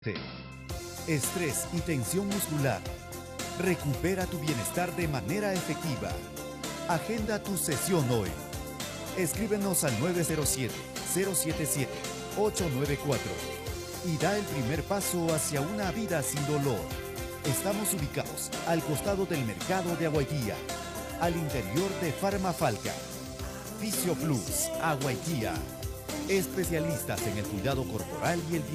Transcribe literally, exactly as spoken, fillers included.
Estrés y tensión muscular. Recupera tu bienestar de manera efectiva. Agenda tu sesión hoy. Escríbenos al nueve cero siete, cero siete siete, ocho nueve cuatro y da el primer paso hacia una vida sin dolor. Estamos ubicados al costado del mercado de Aguaitía, al interior de Farmafalca. Fisio Plus, Aguaitía. Especialistas en el cuidado corporal y el